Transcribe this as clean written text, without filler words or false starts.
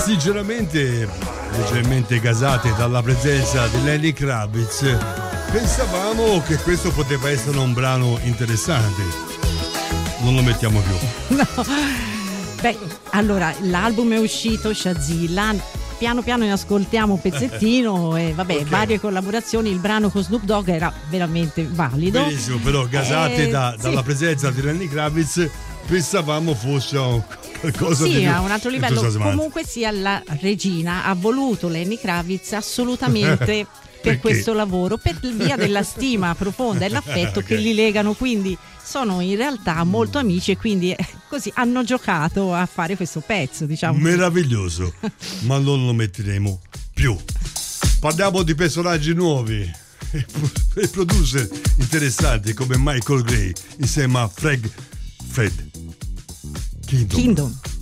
Sinceramente, leggermente gasate dalla presenza di Lenny Kravitz, pensavamo che questo poteva essere un brano interessante. Non lo mettiamo più. No. Beh, allora, l'album è uscito, Shazilla. Piano piano ne ascoltiamo un pezzettino e vabbè, okay. Varie collaborazioni. Il brano con Snoop Dogg era veramente valido. Benissimo, però gasate dalla presenza di Lenny Kravitz, pensavamo fosse qualcosa di a un altro livello. Comunque sia, la regina ha voluto Lenny Kravitz assolutamente per questo lavoro, per via della stima profonda e l'affetto che li legano, quindi sono in realtà molto amici e quindi così hanno giocato a fare questo pezzo, diciamo. Meraviglioso, ma non lo metteremo più. Parliamo di personaggi nuovi e producer interessanti come Michael Gray insieme a Fred Kingdom.